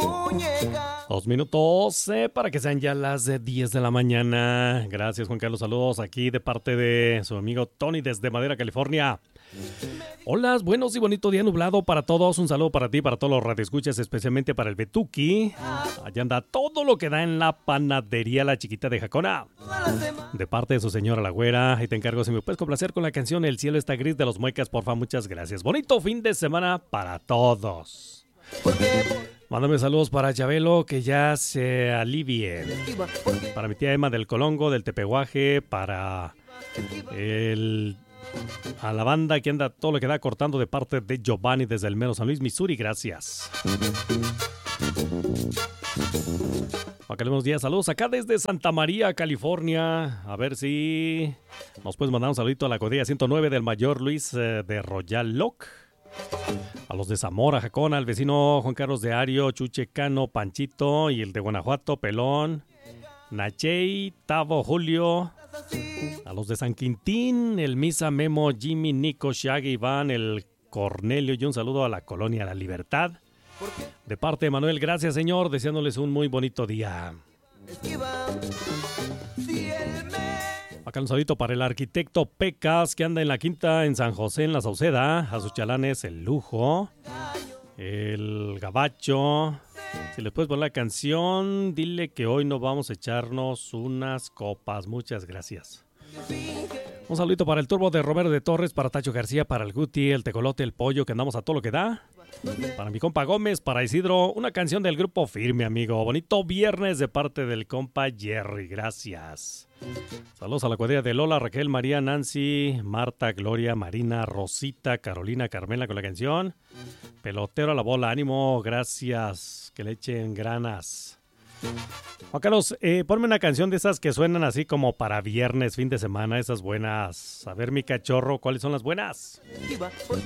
2 minutos para que sean ya las 10 de la mañana. Gracias, Juan Carlos. Saludos aquí de parte de su amigo Tony desde Madera, California. Hola, buenos y bonito día nublado para todos. Un saludo para ti, para todos los radioescuchas, especialmente para el Betuki. Allá anda todo lo que da en la panadería La Chiquita de Jacona. De parte de su señora la güera. Y te encargo si me puedes complacer con la canción El cielo está gris de los Muecas, porfa. Muchas gracias. Bonito fin de semana para todos. Mándame saludos para Chabelo, que ya se alivie. Para mi tía Emma del Colongo, del Tepehuaje. Para a la banda que anda todo lo que da cortando de parte de Giovanni desde el mero San Luis, Missouri. Gracias. Acá buenos días, saludos acá desde Santa María, California. A ver si nos puedes mandar un saludito a la Codilla 109 del mayor Luis de Royal Loc. A los de Zamora, Jacona, al vecino Juan Carlos de Ario, Chuche Cano, Panchito y el de Guanajuato, Pelón, Nachey, Tavo, Julio. A los de San Quintín, el Misa, Memo, Jimmy, Nico, Shaggy, Iván, el Cornelio y un saludo a la Colonia La Libertad. De parte de Manuel, gracias señor, deseándoles un muy bonito día. Acá un saludito para el arquitecto Pecas, que anda en la quinta en San José, en la Sauceda. A sus chalanes, el Lujo, el Gabacho. Si les puedes poner la canción, dile que hoy no vamos a echarnos unas copas. Muchas gracias. Un saludito para el Turbo de Roberto de Torres, para Tacho García, para el Guti, el Tecolote, el Pollo, que andamos a todo lo que da. Para mi compa Gómez, para Isidro, una canción del grupo Firme, amigo. Bonito viernes de parte del compa Jerry, gracias. Saludos a la cuadrilla de Lola, Raquel, María, Nancy, Marta, Gloria, Marina, Rosita, Carolina, Carmela con la canción. Pelotero a la bola, ánimo, gracias, que le echen granas. Juan Carlos, ponme una canción de esas que suenan así como para viernes, fin de semana, esas buenas. A ver, mi cachorro, ¿cuáles son las buenas?